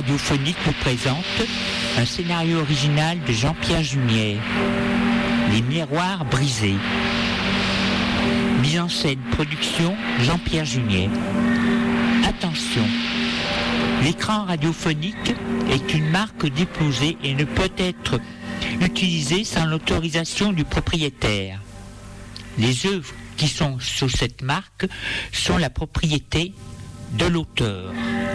radiophonique vous présente un scénario original de Jean-Pierre Junier, Les miroirs brisés. Mise en scène, production, Jean-Pierre Junier. Attention, l'écran radiophonique est une marque déposée et ne peut être utilisée sans l'autorisation du propriétaire. Les œuvres qui sont sous cette marque sont la propriété de l'auteur.